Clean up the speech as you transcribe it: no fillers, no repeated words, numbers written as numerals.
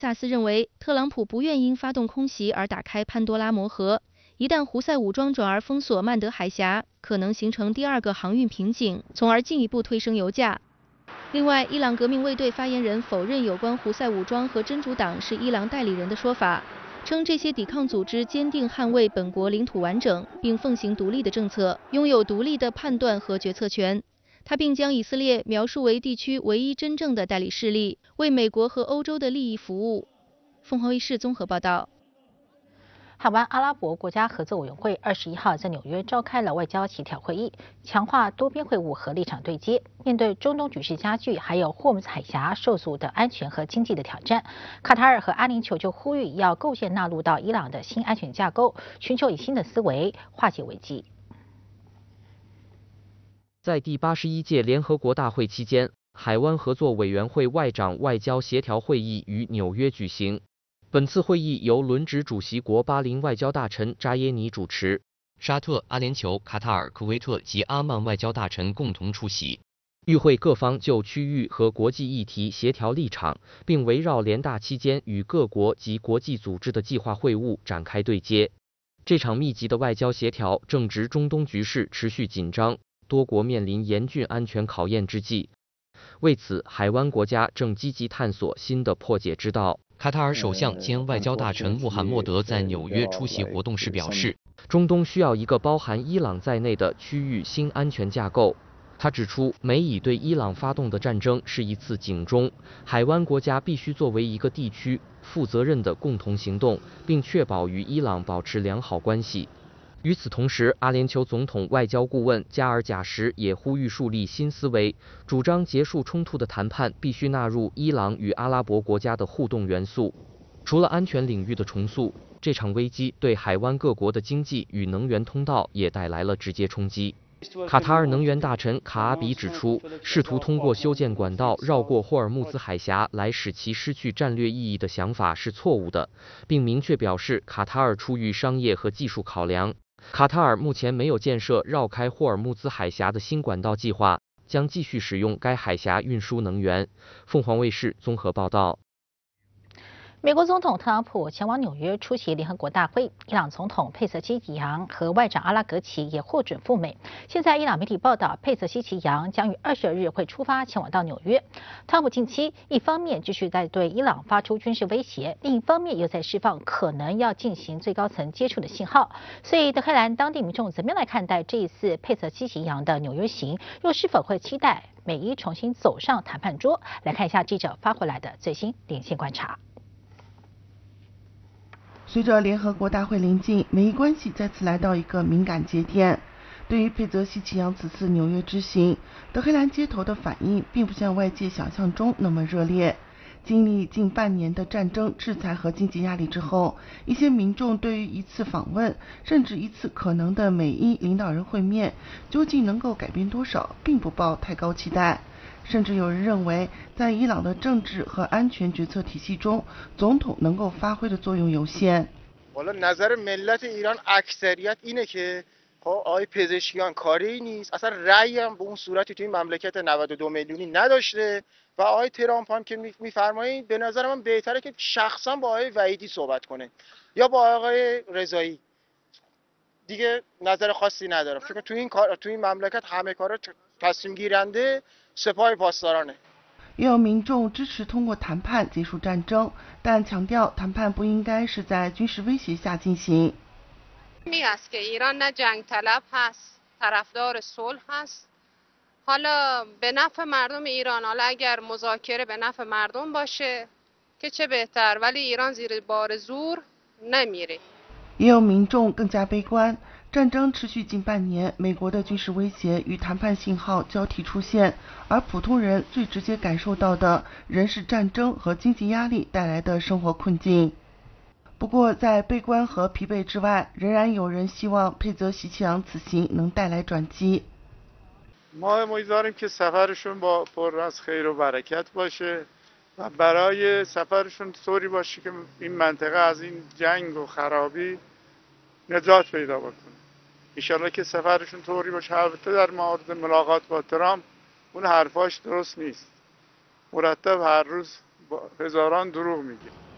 萨斯认为，特朗普不愿因发动空袭而打开潘多拉魔盒。一旦胡塞武装转而封锁曼德海峡，可能形成第二个航运瓶颈，从而进一步推升油价。另外，伊朗革命卫队发言人否认有关胡塞武装和真主党是伊朗代理人的说法，称这些抵抗组织坚定捍卫本国领土完整，并奉行独立的政策，拥有独立的判断和决策权。他并将以色列描述为地区唯一真正的代理势力，为美国和欧洲的利益服务。凤凰卫视综合报道。 海湾阿拉伯国家合作委员会21号在纽约召开了外交协调会议，强化多边会晤和立场对接。面对中东局势加剧，还有霍姆兹海峡受阻的安全和经济的挑战，卡塔尔和阿联酋就呼吁要构建纳入到伊朗的新安全架构，寻求以新的思维化解危机。 在第81届联合国大会期间，海湾合作委员会外长外交协调会议于纽约举行。本次会议由轮值主席国巴林外交大臣扎耶尼主持，沙特、阿联酋、卡塔尔、科威特及阿曼外交大臣共同出席。与会各方就区域和国际议题协调立场，并围绕联大期间与各国及国际组织的计划会晤展开对接。这场密集的外交协调正值中东局势持续紧张，多国面临严峻安全考验之际。为此，海湾国家正积极探索新的破解之道。卡塔尔首相兼外交大臣穆罕默德在纽约出席活动时表示，中东需要一个包含伊朗在内的区域新安全架构。他指出，美以对伊朗发动的战争是一次警钟，海湾国家必须作为一个地区负责任的共同行动，并确保与伊朗保持良好关系。与此同时，阿联酋总统外交顾问加尔贾什也呼吁树立新思维，主张结束冲突的谈判必须纳入伊朗与阿拉伯国家的互动元素。除了安全领域的重塑，这场危机对海湾各国的经济与能源通道也带来了直接冲击。卡塔尔能源大臣卡阿比指出，试图通过修建管道绕过霍尔木兹海峡来使其失去战略意义的想法是错误的，并明确表示卡塔尔出于商业和技术考量。卡塔尔目前没有建设绕开霍尔木兹海峡的新管道计划，将继续使用该海峡运输能源。凤凰卫视综合报道。 美国总统特朗普前往纽约出席联合国大会，伊朗总统佩泽希奇扬和外长阿拉格齐也获准赴美。现在伊朗媒体报道，佩泽希奇扬将于22日会出发前往到纽约。特朗普近期一方面继续在对伊朗发出军事威胁，另一方面又在释放可能要进行最高层接触的信号。所以德黑兰当地民众怎么样来看待这一次佩泽希奇扬的纽约行，又是否会期待美伊重新走上谈判桌？来看一下记者发回来的最新连线观察。 随着联合国大会临近，美伊关系再次来到一个敏感节点。对于佩泽希奇扬此次纽约之行，德黑兰街头的反应并不像外界想象中那么热烈。经历近半年的战争、制裁和经济压力之后，一些民众对于一次访问，甚至一次可能的美伊领导人会面，究竟能够改变多少，并不抱太高期待。甚至有人认为，在伊朗的政治和安全决策体系中，总统能够发挥的作用有限。 حالا نظر ملت ایران اکثریت اینه که آقای پزشکیان کاری نیست، اصلا رأی هم به اون صورتی توی این مملکت 92 میلیونی نداشته و آقای ترامپ هم که میفرمایید به نظر من بهتره که شخصا با آقای وحیدی صحبت کنه یا با آقای رضایی. دیگه نظر خاصی ندارم چون توی این کار توی این مملکت همه کارا تصمیم گیرنده سپاه پاسدارانه。 也有民众支持通过谈判结束战争，但强调谈判不应该是在军事威胁下进行。 است که ایران نه جنگ طلب هست، طرفدار صلح هست. حالا به نفع مردم ایران، حالا اگر مذاکره به نفع مردم باشه که چه بهتر، ولی ایران زیر بار زور نمیره. 也有民众更加悲观，战争持续近半年，美国的军事威胁与谈判信号交替出现，而普通人最直接感受到的仍是战争和经济压力带来的生活困境。不过，在悲观和疲惫之外，仍然有人希望佩泽希奇扬此行能带来转机。 ما امیدواریم که سفرشون با پر از خیر و برکت باشه و برای سفرشون طوری باشه که این منطقه از این جنگ و خرابی نجات پیدا بکنه. انشالله که سفرشون طوری باشه. البته در مورد ملاقات با ترامپ اون حرفاش درست نیست. مرتب هر روز هزاران دروغ میگه.